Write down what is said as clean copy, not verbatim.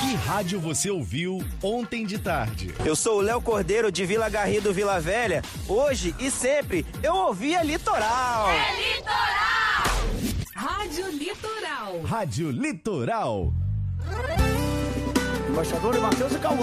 Que rádio você ouviu ontem de tarde? Eu sou o Léo Cordeiro de Vila Garrido, Vila Velha. Hoje e sempre eu ouvia Litoral. É Litoral! Rádio Litoral. Rádio Litoral. Embaixador Matheus e Cauã.